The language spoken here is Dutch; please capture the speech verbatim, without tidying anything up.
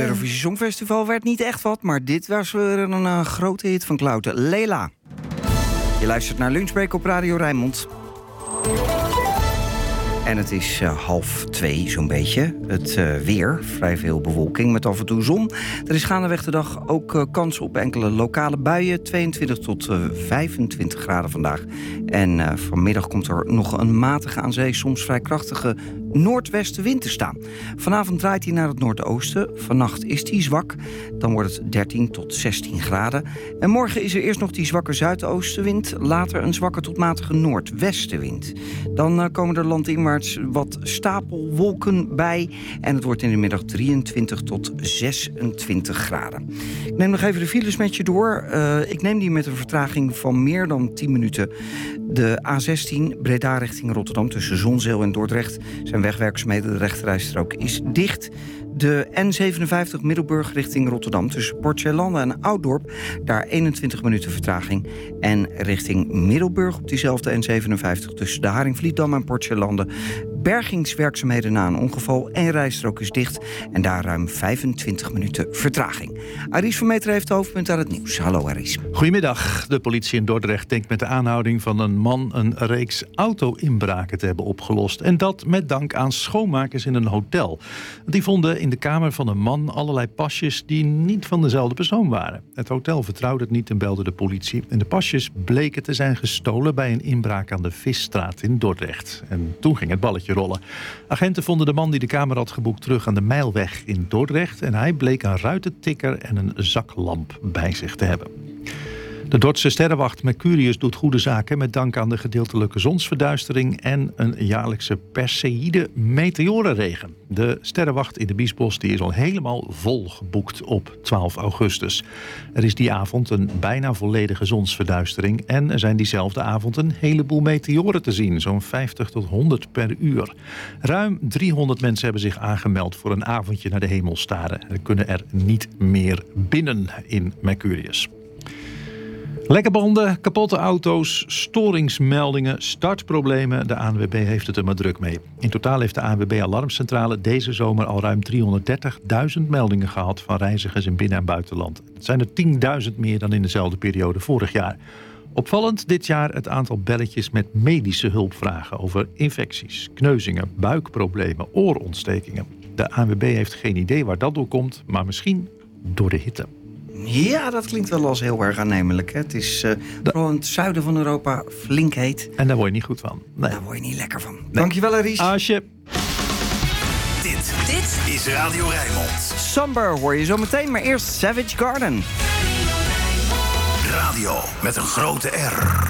Eurovisie Songfestival werd niet echt wat, maar dit was weer een uh, grote hit van Klouten. Leila. Je luistert naar Lunchbreak op Radio Rijnmond. En het is uh, half twee, zo'n beetje. Het uh, weer, vrij veel bewolking met af en toe zon. Er is gaandeweg de dag ook uh, kans op enkele lokale buien. tweeëntwintig tot uh, vijfentwintig graden vandaag. En uh, vanmiddag komt er nog een matige aan zee, soms vrij krachtige noordwestenwind te staan. Vanavond draait hij naar het noordoosten. Vannacht is die zwak. Dan wordt het dertien tot zestien graden. En morgen is er eerst nog die zwakke zuidoostenwind. Later een zwakke tot matige noordwestenwind. Dan uh, komen er landinwaarts wat stapelwolken bij. En het wordt in de middag drieëntwintig tot zesentwintig graden. Ik neem nog even de files met je door. Uh, ik neem die met een vertraging van meer dan tien minuten. De A zestien Breda richting Rotterdam tussen Zonzeel en Dordrecht zijn wegwerkzaamheden. De rechterrijstrook is dicht. De N zevenenvijftig Middelburg richting Rotterdam tussen Portjelande en Ouddorp. Daar eenentwintig minuten vertraging. En richting Middelburg op diezelfde N zevenenvijftig tussen de Haringvlietdam en Portjelande. Bergingswerkzaamheden na een ongeval. Eén rijstrook is dicht en daar ruim vijfentwintig minuten vertraging. Aries van Meteren heeft de hoofdpunt aan het nieuws. Hallo Aries. Goedemiddag. De politie in Dordrecht denkt met de aanhouding van een man een reeks auto-inbraken te hebben opgelost. En dat met dank aan schoonmakers in een hotel. Die vonden in de kamer van een man allerlei pasjes die niet van dezelfde persoon waren. Het hotel vertrouwde het niet en belde de politie. En de pasjes bleken te zijn gestolen bij een inbraak aan de Visstraat in Dordrecht. En toen ging het balletje rollen. Agenten vonden de man die de kamer had geboekt terug aan de Mijlweg in Dordrecht. En hij bleek een ruitentikker en een zaklamp bij zich te hebben. De Dordtse sterrenwacht Mercurius doet goede zaken met dank aan de gedeeltelijke zonsverduistering en een jaarlijkse Perseïde meteorenregen. De sterrenwacht in de Biesbos die is al helemaal vol geboekt op twaalf augustus. Er is die avond een bijna volledige zonsverduistering en er zijn diezelfde avond een heleboel meteoren te zien, zo'n vijftig tot honderd per uur. Ruim driehonderd mensen hebben zich aangemeld voor een avondje naar de hemel staren. Er kunnen er niet meer binnen in Mercurius. Lekke banden, kapotte auto's, storingsmeldingen, startproblemen. De A N W B heeft het er maar druk mee. In totaal heeft de A N W B Alarmcentrale deze zomer al ruim driehonderddertigduizend meldingen gehad van reizigers in binnen- en buitenland. Het zijn er tienduizend meer dan in dezelfde periode vorig jaar. Opvallend dit jaar het aantal belletjes met medische hulpvragen over infecties, kneuzingen, buikproblemen, oorontstekingen. De A N W B heeft geen idee waar dat door komt, maar misschien door de hitte. Ja, dat klinkt wel als heel erg aannemelijk. Hè? Het is uh, vooral in het zuiden van Europa flink heet. En daar word je niet goed van. Nee. Daar word je niet lekker van. Nee. Dankjewel, Aries. Aasje. Dit, dit is Radio Rijnmond. Somber hoor je zo meteen, maar eerst Savage Garden. Radio met een grote R.